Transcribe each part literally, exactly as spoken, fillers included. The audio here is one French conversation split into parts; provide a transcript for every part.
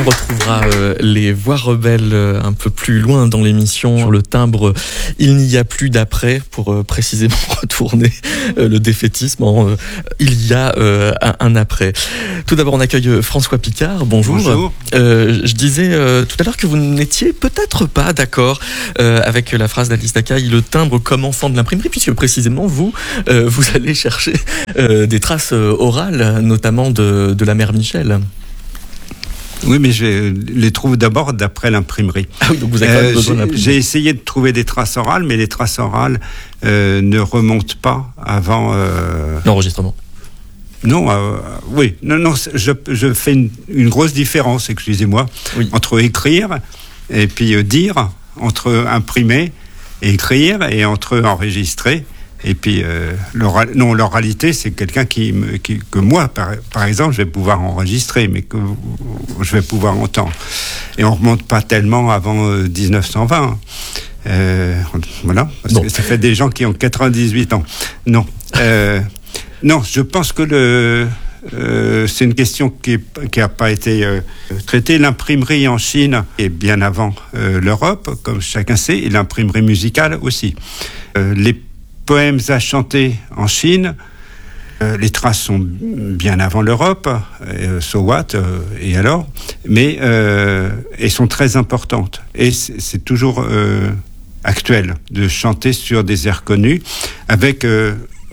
retrouvera euh, les voix rebelles euh, un peu plus loin dans l'émission. Sur le timbre, il n'y a plus d'après, pour euh, précisément retourner euh, le défaitisme. En, euh, il y a euh, un, un après. Tout d'abord, on accueille François Picard. Bonjour. Bonjour. Euh, je disais euh, tout à l'heure que vous n'étiez peut-être pas d'accord euh, avec la phrase d'Alice Takai, le timbre comme enfant de l'imprimerie, puisque précisément vous, euh, vous allez chercher euh, des traces euh, orales, notamment de, de la mère Michel. Oui, mais je les trouve d'abord d'après l'imprimerie. Ah oui, donc vous avez quand même euh, besoin j'ai, d'imprimerie. j'ai essayé de trouver des traces orales, mais les traces orales euh, ne remontent pas avant... Euh... L'enregistrement. Non, euh, oui, non, non, je, je fais une, une grosse différence, excusez-moi, Oui. entre écrire et puis euh, dire, entre imprimer et écrire, et entre enregistrer. Et puis, euh, l'oral, non, l'oralité, c'est quelqu'un qui, me, qui que moi, par, par exemple, je vais pouvoir enregistrer, mais que je vais pouvoir entendre. Et on remonte pas tellement avant euh, dix-neuf cent vingt. Euh, voilà, parce bon. que ça fait des gens qui ont quatre-vingt-dix-huit ans. Non, euh, non, je pense que le, euh, c'est une question qui n'a pas été euh, traitée. L'imprimerie en Chine est bien avant euh, l'Europe, comme chacun sait, et l'imprimerie musicale aussi. Euh, les poèmes à chanter en Chine, euh, les traces sont bien avant l'Europe, euh, so what, euh, et alors, mais euh, elles sont très importantes. Et c'est, c'est toujours euh, actuel de chanter sur des airs connus, avec euh,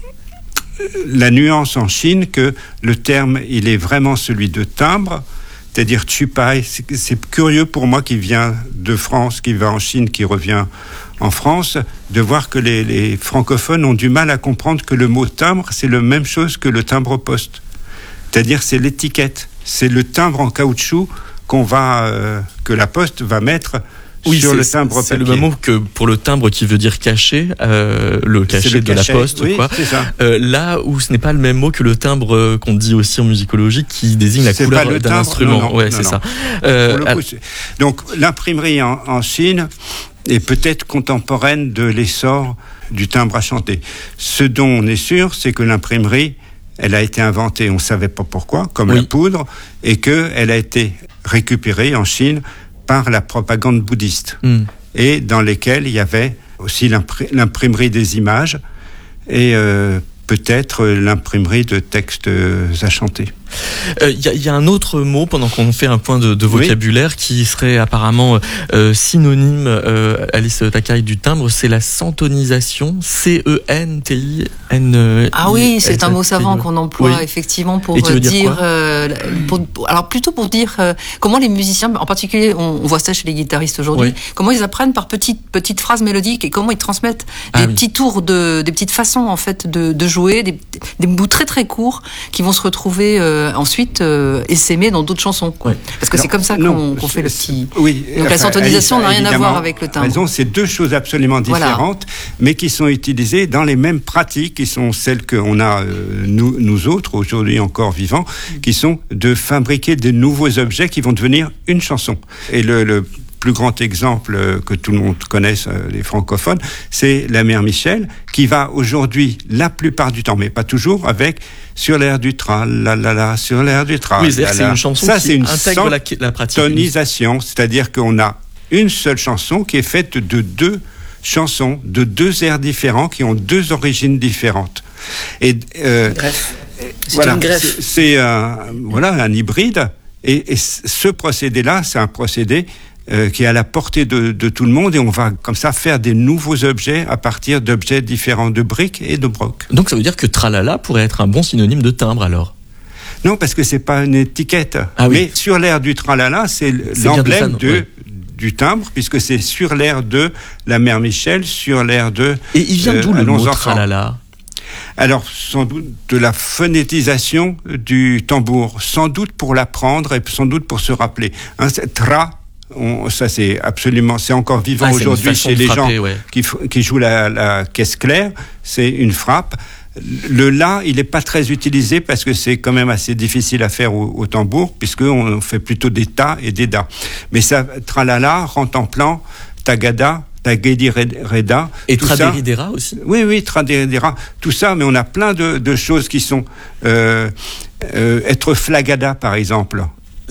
la nuance en Chine que le terme, il est vraiment celui de timbre, c'est-à-dire chupai. C'est, c'est curieux pour moi qui vient de France, qui va en Chine, qui revient en France, de voir que les, les francophones ont du mal à comprendre que le mot timbre, c'est la même chose que le timbre-poste. C'est-à-dire, c'est l'étiquette. C'est le timbre en caoutchouc qu'on va, euh, que la poste va mettre oui, sur c'est, le timbre c'est papier. C'est le même mot que pour le timbre qui veut dire caché, euh, le cachet le de cachet, la poste, oui, quoi. C'est ça. Euh, là où ce n'est pas le même mot que le timbre qu'on dit aussi en musicologie, qui désigne la c'est couleur pas le d'un timbre, instrument. non, non, ouais, non, c'est non. ça. Euh, Pour le coup, donc, l'imprimerie en, en Chine est peut-être contemporaine de l'essor du timbre à chanter. Ce dont on est sûr, c'est que l'imprimerie, elle a été inventée, on ne savait pas pourquoi, comme oui. la poudre, et qu'elle a été récupérée en Chine par la propagande bouddhiste, mm. et dans lesquelles il y avait aussi l'impri- l'imprimerie des images, et euh, peut-être l'imprimerie de textes à chanter. Il euh, y, y a un autre mot, pendant qu'on fait un point de, de vocabulaire, oui. qui serait apparemment euh, synonyme, euh, Alice Takai, du timbre, c'est la centonisation, C E N T I N I. Ah oui, c'est un mot savant qu'on emploie oui. effectivement pour dire, dire, euh, pour, pour, alors plutôt pour dire euh, comment les musiciens, en particulier, on, on voit ça chez les guitaristes aujourd'hui, oui. comment ils apprennent par petites petites phrases mélodiques et comment ils transmettent ah, des oui. petits tours de, des petites façons en fait de, de jouer, des, des bouts très très courts qui vont se retrouver euh, ensuite euh, essaimer dans d'autres chansons. Quoi. Oui. Parce que non, c'est comme ça qu'on, non, qu'on fait le petit... Oui, donc enfin, la centonisation n'a rien à voir avec le timbre. Raison, c'est deux choses absolument différentes, voilà. mais qui sont utilisées dans les mêmes pratiques, qui sont celles qu'on a, euh, nous, nous autres, aujourd'hui encore vivants, qui sont de fabriquer de nouveaux objets qui vont devenir une chanson. Et le... le plus grand exemple que tout le monde connaisse, les francophones, c'est la mère Michel, qui va aujourd'hui, la plupart du temps, mais pas toujours, avec sur l'air du tra, la la la, sur l'air du tra. Oui, c'est-à-dire que c'est une chanson ça, qui c'est une intègre la, la pratique. Tonisation, c'est-à-dire qu'on a une seule chanson qui est faite de deux chansons, de deux airs différents, qui ont deux origines différentes. Et euh, c'est voilà, une greffe. C'est, c'est un, voilà, un hybride. Et, et ce procédé-là, c'est un procédé Euh, qui est à la portée de, de tout le monde, et on va comme ça faire des nouveaux objets à partir d'objets différents, de briques et de brocs. Donc ça veut dire que tralala pourrait être un bon synonyme de timbre alors? Non, parce que c'est pas une étiquette. Ah oui. Mais sur l'air du tralala, c'est, c'est l'emblème de, de ouais. du timbre, puisque c'est sur l'air de la mère Michel, sur l'air de... Et il vient d'où euh, le mot tralala? Alors, sans doute de la phonétisation du tambour, sans doute pour l'apprendre et sans doute pour se rappeler. Hein, c'est tra... On, ça c'est absolument, c'est encore vivant ah, aujourd'hui chez les frapper, gens ouais. qui, qui jouent la, la caisse claire, c'est une frappe. Le la, il n'est pas très utilisé parce que c'est quand même assez difficile à faire au, au tambour, puisqu'on fait plutôt des ta et des da. Mais ça, tralala, rentre en plan, tagada, Tagedi Reda. Et Traderidera aussi. Oui, oui, Traderidera. Tout ça, mais on a plein de, de choses qui sont... Euh, euh, être flagada, par exemple.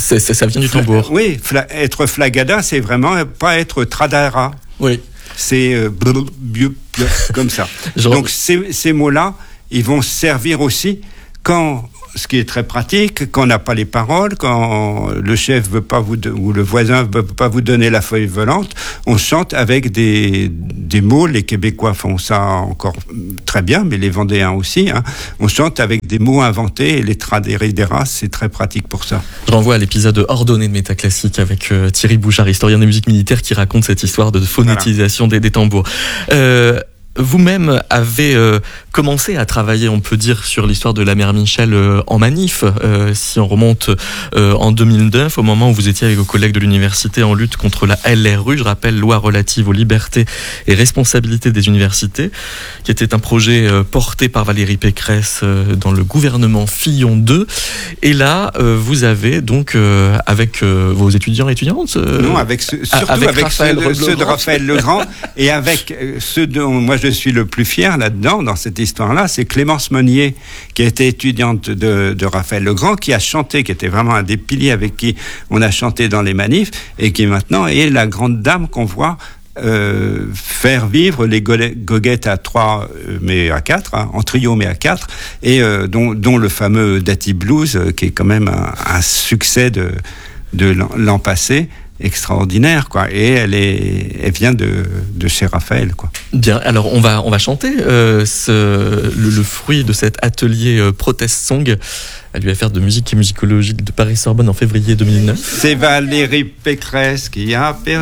c'est, c'est, ça vient du tambour. Fla- oui, fla- être flagada, c'est vraiment pas être tradara. Oui. C'est euh, blub, blub, blub, comme ça. Genre... Donc ces, ces mots-là, ils vont servir aussi quand, ce qui est très pratique, quand on n'a pas les paroles, quand le chef veut pas vous de, ou le voisin veut pas vous donner la feuille volante, on chante avec des, des mots. Les Québécois font ça encore très bien, mais les Vendéens aussi. Hein. On chante avec des mots inventés et les traderideras, c'est très pratique pour ça. Je renvoie à l'épisode ordonné de Métaclassique avec euh, Thierry Bouchard, historien de musique militaire, qui raconte cette histoire de phonétisation voilà. des, des tambours. Euh, Vous-même avez euh, commencé à travailler, on peut dire, sur l'histoire de la mère Michel euh, en manif, euh, si on remonte euh, en deux mille neuf, au moment où vous étiez avec vos collègues de l'université en lutte contre la L R U, je rappelle, loi relative aux libertés et responsabilités des universités, qui était un projet euh, porté par Valérie Pécresse euh, dans le gouvernement Fillon deux. Et là, euh, vous avez donc, euh, avec euh, vos étudiants et étudiantes... Euh, non, avec ce, surtout avec, avec Raphaël ceux, de, ceux de Raphaël Legrand, et avec euh, ceux dont moi je suis le plus fier là-dedans, dans cette histoire-là, c'est Clémence Monnier, qui a été étudiante de, de Raphaël Legrand, qui a chanté, qui était vraiment un des piliers avec qui on a chanté dans les manifs, et qui maintenant est la grande dame qu'on voit euh, faire vivre les goguettes à trois, mais à quatre, hein, en trio mais à quatre, et euh, dont, dont le fameux Dati Blues, euh, qui est quand même un, un succès de, de l'an, l'an passé, extraordinaire, quoi. Et elle est, elle vient de, de chez Raphaël, quoi. Bien. Alors on va, on va chanter euh, ce, le, le fruit de cet atelier euh, Protest Song à l'U F R de musique et musicologie de Paris-Sorbonne en février deux mille neuf. C'est Valérie Pécresse qui a perdu